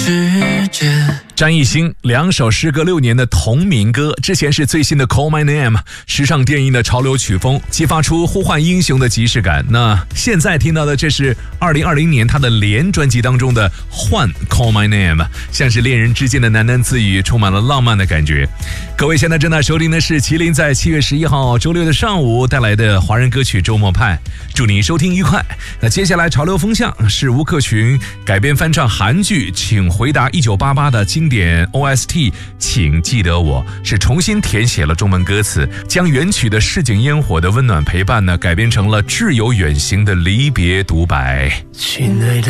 世界。 张艺兴两首时隔6年的同名歌，之前是最新的 Call My Name， 时尚电音的潮流曲风，激发出呼唤英雄的即视感。那现在听到的这是2020年他的连专辑当中的换 Call My Name， 像是恋人之间的喃喃自语，充满了浪漫的感觉。各位现在正在收听的是麒麟在7月11号周六的上午带来的华人歌曲周末派，祝你收听愉快。那接下来潮流风向是吴克群改编翻唱韩剧《请回答1988》的经典 OST， 请记得我，是重新填写了中文歌词，将原曲的市井烟火的温暖陪伴呢改编成了挚友远行的离别独白。 亲爱的